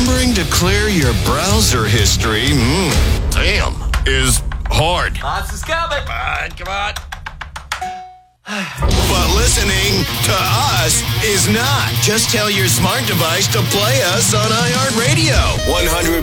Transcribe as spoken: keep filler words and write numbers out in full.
remembering to clear your browser history, mm, damn, is hard. Lots is coming. Come on, come on. But listening to us is not. Just tell your smart device to play us on iHeartRadio. one hundred